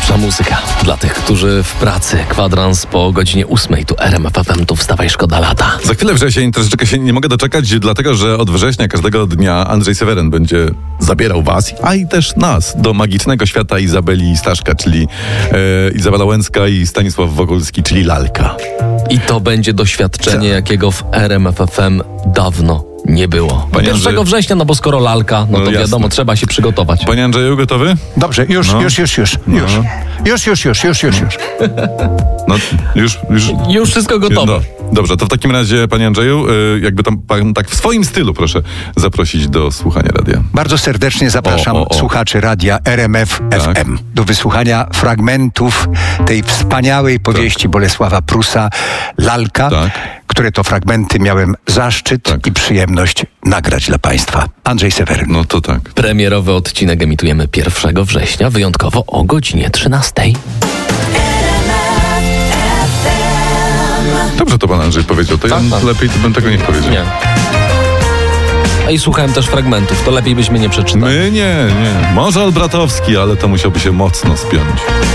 Najlepsza muzyka dla tych, którzy w pracy. Kwadrans po godzinie 8. Tu RMF FM, tu wstawaj, szkoda lata. Za chwilę wrzesień, troszeczkę się nie mogę doczekać, dlatego że od września każdego dnia Andrzej Seweryn będzie zabierał was, a i też nas, do magicznego świata Izabeli i Staszka, czyli Izabela Łęcka i Stanisław Wokulski, czyli Lalka. I to będzie doświadczenie, jakiego w RMF FM dawno nie było. Panie 1 Andrzeju? września, no bo skoro Lalka, no to jasne. wiadomo, trzeba się przygotować. Panie Andrzeju, gotowy? Dobrze, już. No, Już wszystko gotowe. No, dobrze, to w takim razie, panie Andrzeju, jakby tam pan tak w swoim stylu proszę zaprosić do słuchania radia. Bardzo serdecznie zapraszam słuchaczy radia RMF FM do wysłuchania fragmentów tej wspaniałej powieści Bolesława Prusa Lalka, które to fragmenty miałem zaszczyt i przyjemność nagrać dla państwa. Andrzej Seweryn. No to tak. Premierowy odcinek emitujemy 1 września, wyjątkowo o godzinie 13. Dobrze to pan Andrzej powiedział, to ja lepiej to bym tego nie powiedział. Nie. A i słuchałem też fragmentów, to lepiej byśmy nie przeczytali. My nie. Może Olbratowski, ale to musiałby się mocno spiąć.